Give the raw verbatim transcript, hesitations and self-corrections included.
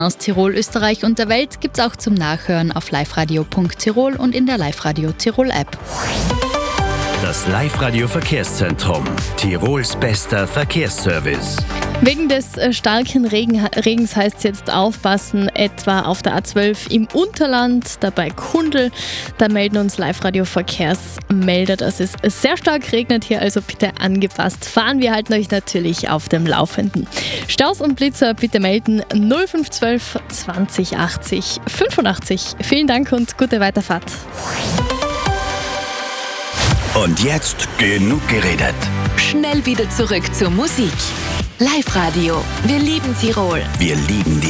Aus Tirol, Österreich und der Welt gibt's auch zum Nachhören auf liveradio punkt tirol und in der Live-Radio Tirol App. Das Live-Radio Verkehrszentrum, Tirols bester Verkehrsservice. Wegen des äh, starken Regen, Regens heißt es jetzt aufpassen, etwa auf der A zwölf im Unterland, dabei Kundl. Da melden uns Live-Radio Verkehrsmelder, dass es sehr stark regnet hier, also bitte angepasst fahren. Wir halten euch natürlich auf dem Laufenden. Staus und Blitzer bitte melden null fünf eins zwei zwanzig achtzig fünfundachtzig. Vielen Dank und gute Weiterfahrt. Und jetzt genug geredet. Schnell wieder zurück zur Musik. Live-Radio. Wir lieben Tirol. Wir lieben die